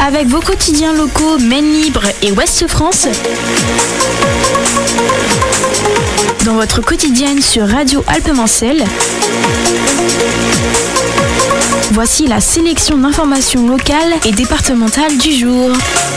Avec vos quotidiens locaux Maine Libre et Ouest France, dans votre quotidienne sur Radio Alpes-Mancelles, voici la sélection d'informations locales et départementales du jour.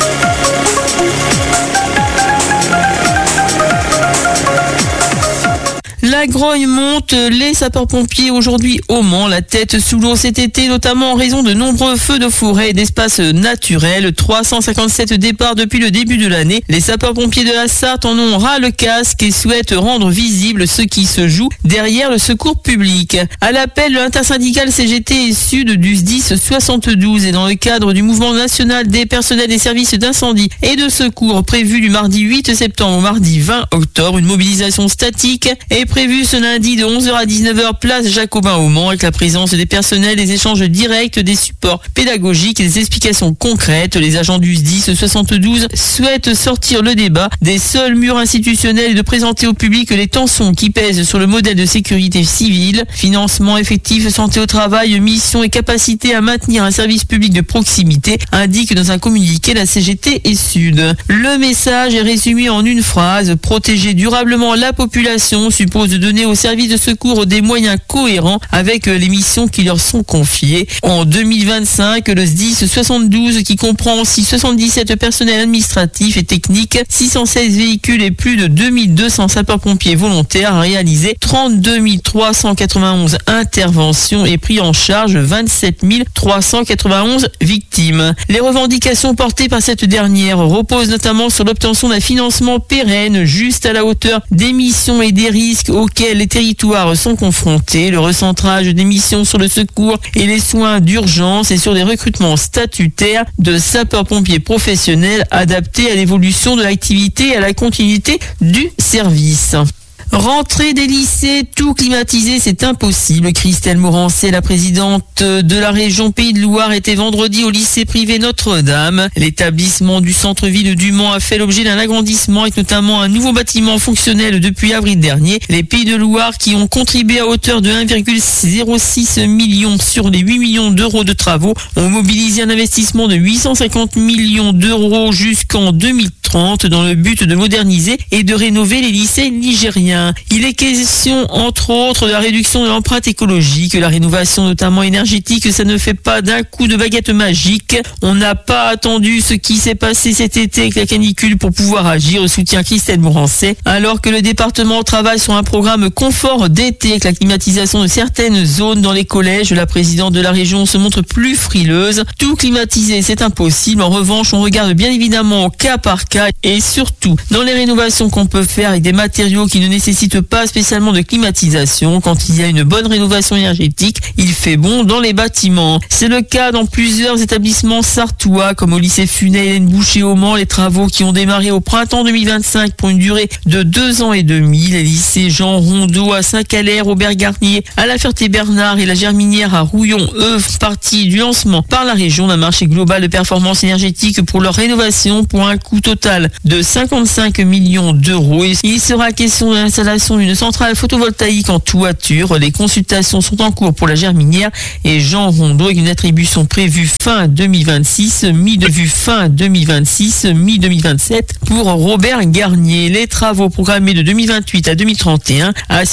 La grogne monte, les sapeurs-pompiers aujourd'hui au Mans, la tête sous l'eau cet été, notamment en raison de nombreux feux de forêt et d'espaces naturels. 357 départs depuis le début de l'année. Les sapeurs-pompiers de la Sarthe en ont ras le casque et souhaitent rendre visible ce qui se joue derrière le secours public. À l'appel de l'intersyndicale CGT et Sud du SDIS 72 et dans le cadre du mouvement national des personnels des services d'incendie et de secours prévu du mardi 8 septembre au mardi 20 octobre, une mobilisation statique est prévu ce lundi de 11h à 19h place Jacobin au Mans avec la présence des personnels, des échanges directs, des supports pédagogiques et des explications concrètes. Les agents du SDIS 72 souhaitent sortir le débat des seuls murs institutionnels et de présenter au public les tensions qui pèsent sur le modèle de sécurité civile. Financement effectif, santé au travail, mission et capacité à maintenir un service public de proximité, indique dans un communiqué la CGT et Sud. Le message est résumé en une phrase: protéger durablement la population suppose de donner aux services de secours des moyens cohérents avec les missions qui leur sont confiées. En 2025, le SDIS 72, qui comprend aussi 77 personnels administratifs et techniques, 616 véhicules et plus de 2200 sapeurs-pompiers volontaires, a réalisé 32 391 interventions et pris en charge 27 391 victimes. Les revendications portées par cette dernière reposent notamment sur l'obtention d'un financement pérenne juste à la hauteur des missions et des risques auxquels les territoires sont confrontés, le recentrage des missions sur le secours et les soins d'urgence et sur des recrutements statutaires de sapeurs-pompiers professionnels adaptés à l'évolution de l'activité et à la continuité du service. Rentrée des lycées, tout climatisé, c'est impossible. Christelle Morancet, la présidente de la région Pays de Loire, était vendredi au lycée privé Notre-Dame. L'établissement du centre-ville du Mans a fait l'objet d'un agrandissement avec notamment un nouveau bâtiment fonctionnel depuis avril dernier. Les Pays de Loire, qui ont contribué à hauteur de 1,06 million sur les 8 millions d'euros de travaux, ont mobilisé un investissement de 850 millions d'euros jusqu'en 2030 dans le but de moderniser et de rénover les lycées nigériens. Il est question, entre autres, de la réduction de l'empreinte écologique, la rénovation notamment énergétique. Ça ne fait pas d'un coup de baguette magique. On n'a pas attendu ce qui s'est passé cet été avec la canicule pour pouvoir agir, soutient Christelle Morancet. Alors que le département travaille sur un programme confort d'été avec la climatisation de certaines zones dans les collèges, la présidente de la région se montre plus frileuse. Tout climatiser, c'est impossible. En revanche, on regarde bien évidemment au cas par cas et surtout dans les rénovations qu'on peut faire avec des matériaux qui ne nécessitent pas spécialement de climatisation. Quand il y a une bonne rénovation énergétique, il fait bon dans les bâtiments. C'est le cas dans plusieurs établissements sartois, comme au lycée Funès Hélène Boucher au Mans, les travaux qui ont démarré au printemps 2025 pour une durée de 2 ans et demi. Les lycées Jean Rondeau à Saint-Calais, Robert Garnier à La Ferté-Bernard et la Germinière à Rouillon, eux, font partie du lancement par la région d'un marché global de performance énergétique pour leur rénovation pour un coût total de 55 millions d'euros. Il sera question de l'installation d'une centrale photovoltaïque en toiture. Les consultations sont en cours pour la Germinière et Jean Rondeau avec une attribution prévue fin 2026, fin 2026, mi-2027 pour Robert Garnier. Les travaux programmés de 2028 à 2031